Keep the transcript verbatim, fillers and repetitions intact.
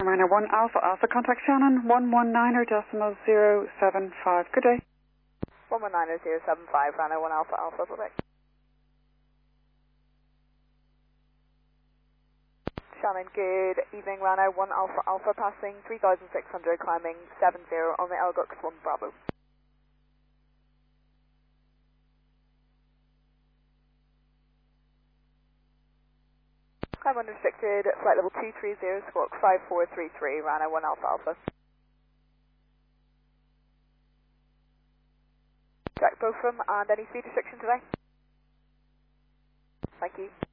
Runner one Alpha Alpha, contact Shannon, one one niner decimal zero seven five. Good day. one one niner zero seven five, runner one Alpha Alpha, bye-bye. Shannon, good evening, runner one Alpha Alpha, passing three thousand six hundred, climbing seven zero on the Elgux one Bravo. Climb unrestricted, flight level two three zero, squawk five four three three, runner one Alpha Alpha. Check both from and any speed restriction today? Thank you.